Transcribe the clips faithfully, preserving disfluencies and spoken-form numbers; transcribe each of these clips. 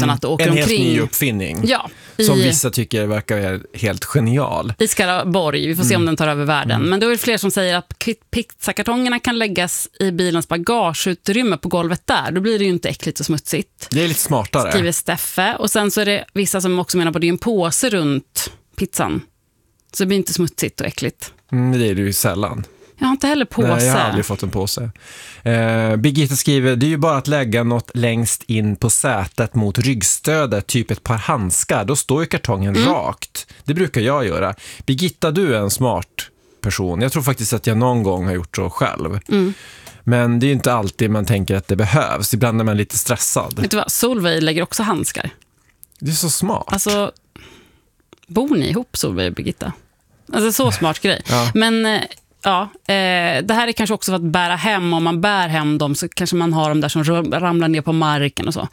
utan att åka en omkring. En helt ny uppfinning. Ja. I, som vissa tycker verkar helt genial. I Skaraborg, vi får se mm. om den tar över världen. Mm. Men då är det fler som säger att pizzakartongerna kan läggas i bilens bagageutrymme på golvet där. Då blir det ju inte äckligt och smutsigt. Det är lite smartare. Skriver Steffe. Och sen så är det vissa som också menar på det är en påse runt pizzan. Så det blir inte smutsigt och äckligt. Mm, det är det ju sällan. Jag har inte heller påse. Nej, jag har aldrig fått en påse. Eh, Birgitta skriver, det är ju bara att lägga något längst in på sätet mot ryggstödet, typ ett par handskar. Då står ju kartongen mm. rakt. Det brukar jag göra. Birgitta, du är en smart person. Jag tror faktiskt att jag någon gång har gjort så själv. Mm. Men det är ju inte alltid man tänker att det behövs. Ibland är man lite stressad. Vet du vad? Solveig lägger också handskar. Det är så smart. Alltså, bor ni ihop, Solveig och Birgitta? Alltså, så smart grej. Ja. Men... Ja, eh, det här är kanske också för att bära hem. Om man bär hem dem så kanske man har dem där som ramlar ner på marken och så.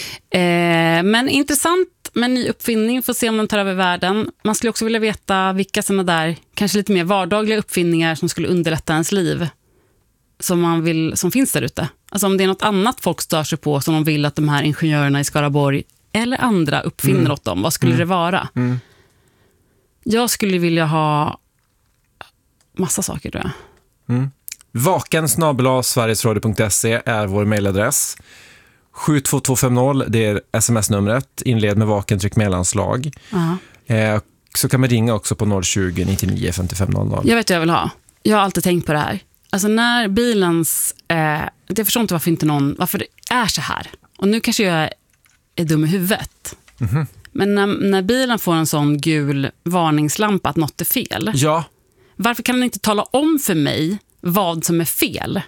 Eh, men intressant med en ny uppfinning, för att se om den tar över världen. Man skulle också vilja veta vilka sådana där, kanske lite mer vardagliga uppfinningar som skulle underlätta ens liv. Som, man vill, som finns där ute. Alltså om det är något annat folk stör sig på som de vill att de här ingenjörerna i Skaraborg eller andra uppfinner mm. åt dem. Vad skulle mm. det vara? Mm. Jag skulle vilja ha massa saker, tror jag. Mm. Vaken snabel-a sverigesradio punkt se är vår mejladress. sju två två fem noll, det är sms-numret. Inled med vaken, tryck mellanslag. Uh-huh. Eh, så kan man ringa också på noll tjugo, nittionio, femtiofem noll noll. Jag vet vad jag vill ha. Jag har alltid tänkt på det här. Alltså när bilens... Eh, jag förstår inte varför inte någon... Varför det är så här. Och nu kanske jag är dum i huvudet. Mm-hmm. Men när, när bilen får en sån gul varningslampa att något är fel... Ja. Varför kan den inte tala om för mig vad som är fel?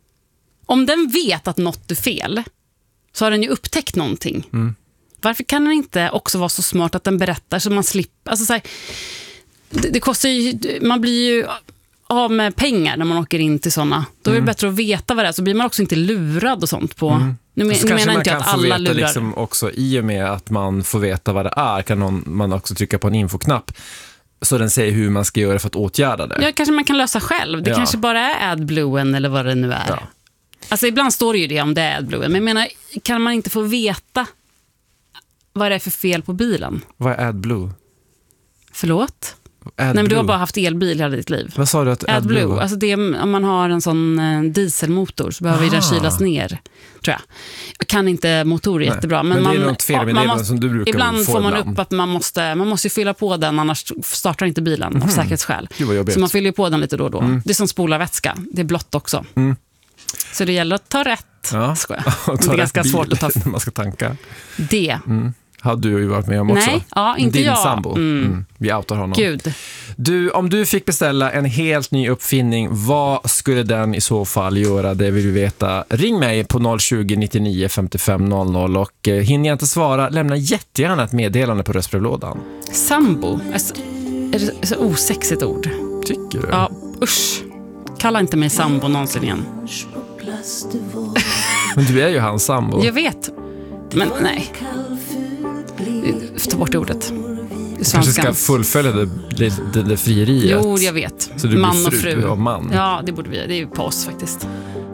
Om den vet att något är fel så har den ju upptäckt någonting. Mm. Varför kan den inte också vara så smart att den berättar så man slipper... Alltså så här, det, det kostar ju... Man blir ju av med pengar när man åker in till sådana. Då är det mm. bättre att veta vad det är, så blir man också inte lurad och sånt på... Mm. Nu, men, nu menar inte jag att alla lurar. Liksom också, i och med att man får veta vad det är kan någon, man också trycka på en infoknapp. Så den säger hur man ska göra för att åtgärda det. Ja, kanske man kan lösa själv. Det ja. kanske bara är AdBluen eller vad det nu är. Ja. Alltså ibland står det ju det om det är AdBluen. Men jag menar, kan man inte få veta vad det är för fel på bilen? Vad är AdBlue? Förlåt? AdBlue. Nej, men du har bara haft elbil hela ditt liv. Vad sa du att AdBlue? AdBlue, alltså det är, om man har en sån eh, dieselmotor så behöver den kylas ner, tror jag. Jag kan inte motorer jättebra, men, men det är man, något fel med man det måste, som du brukar ibland få får man ibland. upp att man måste, man måste fylla på den, annars startar inte bilen mm. av säkerhetsskäl. Så man fyller på den lite då och då. Mm. Det är som spolarvätska, det är blått också. Mm. Så det gäller att ta rätt. Ja. Skojar. Det är ganska svårt att ta när man ska tanka. Det. Mm. Har du ju varit med om också. Nej, ja, inte Din jag. sambo. Mm. Mm. Vi outar honom. Gud. Du, om du fick beställa en helt ny uppfinning, vad skulle den i så fall göra? Det vill vi veta. Ring mig på noll tjugo, nittionio, femtiofem noll noll och eh, hinner jag inte svara, lämna jättegärna ett meddelande på röstbrevlådan. Sambo? Alltså, är det ett så osexigt ord? Tycker du? Ja, usch. Kalla inte mig sambo någonsin igen. Men du är ju hans sambo. Jag vet. Men nej. Ta bort ordet. Du kanske ska fullfölja det, det, det, det frieriet. Jo, jag vet. Så du man blir fru och fru. Och man. Ja, det borde vi. Det är ju på oss faktiskt.